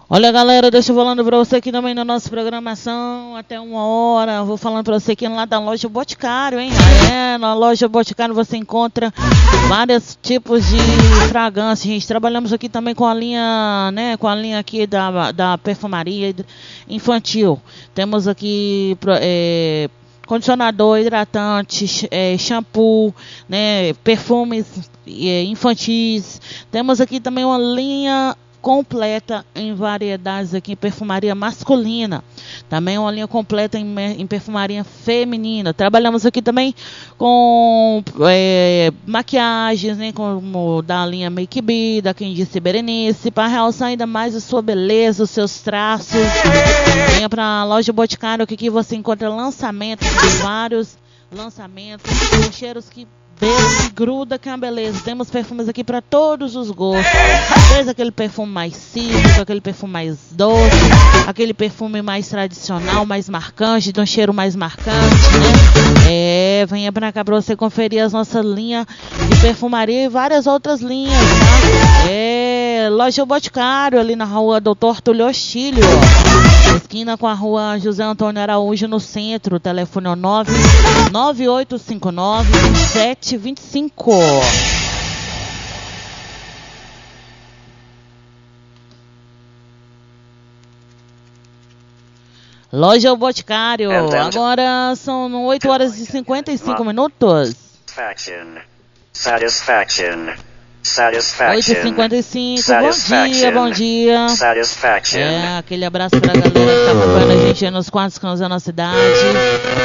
Olha, galera, deixa eu falando pra você aqui também na nossa programação, até 1 hora, vou falando pra você aqui lá da loja Boticário, hein? Na loja Boticário você encontra vários tipos de fragrância, gente. Trabalhamos aqui também com a linha, né, com a linha aqui da perfumaria infantil. Temos aqui condicionador, hidratante, shampoo, né, perfumes infantis. Temos aqui também uma linha completa em variedades aqui em perfumaria masculina, também uma linha completa em perfumaria feminina. Trabalhamos aqui também com maquiagens, né, como da linha Make Be, da Candice Berenice, para realçar ainda mais a sua beleza, os seus traços. Venha para a loja Boticário, que aqui você encontra lançamentos, vários lançamentos, com cheiros que gruda, que é uma beleza. Temos perfumes aqui para todos os gostos, desde aquele perfume mais cítrico, aquele perfume mais doce, aquele perfume mais tradicional, mais marcante, de um cheiro mais marcante, né? Venha pra cá pra você conferir as nossas linhas de perfumaria e várias outras linhas, tá? Loja Boticário, ali na rua Doutor Tulio Ostílio, esquina com a rua José Antônio Araújo, no centro. O telefone é 99859-2725. Loja Boticário, agora são 8 horas e 55 minutos. Satisfaction. 8h55, bom dia. Aquele abraço pra galera que tá acompanhando a gente aí nos 4 cantos da nossa cidade.